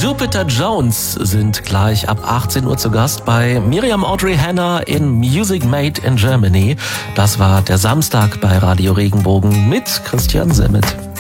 Jupiter Jones sind gleich ab 18 Uhr zu Gast bei Miriam Audrey Hannah in Music Made in Germany. Das war der Samstag bei Radio Regenbogen mit Christian Semmet.